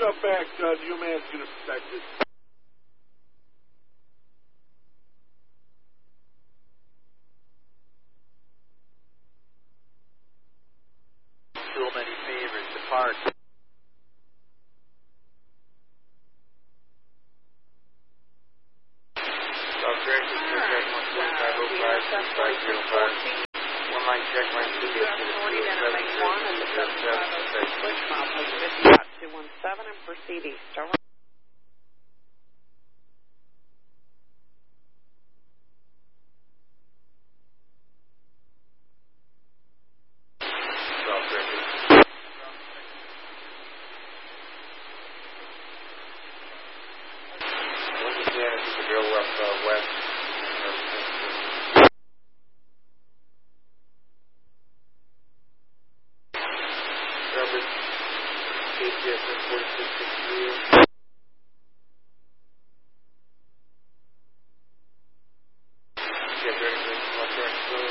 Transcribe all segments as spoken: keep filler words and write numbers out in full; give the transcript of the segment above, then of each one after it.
up back, Judge. Your man's going to protect it. Too many favors. Depart. South Direction, check one forty-five oh five, two five zero five. One line check line two, get to the two oh seven, seven seven, Switch mile, please, fifty two one seven, and proceed east. Over. South Direction. Louisiana, if you could go up uh, west. Coverage, K T S M forty-six sixty-three. Get ready for the left turn slow.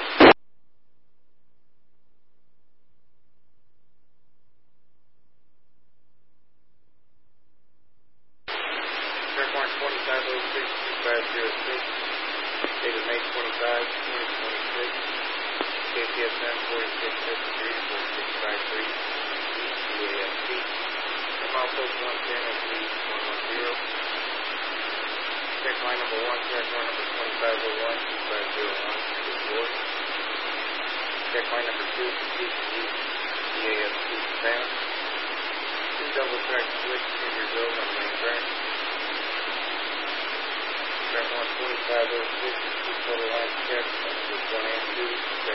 Track line twenty-five oh six, two five zero six. Dated May twenty-fifth, twenty twenty-six. K T S M forty-six fifty-three, forty-six fifty-three. U A S P. Come out post one ten at three one one zero. Check line number one, check line number twenty-five oh one, two five zero one, two four. Check line number two, C C E, E A S P, Savannah. Two double track switch, fingers over on main track. Track one twenty-five oh six, two total line check, numbers one and two.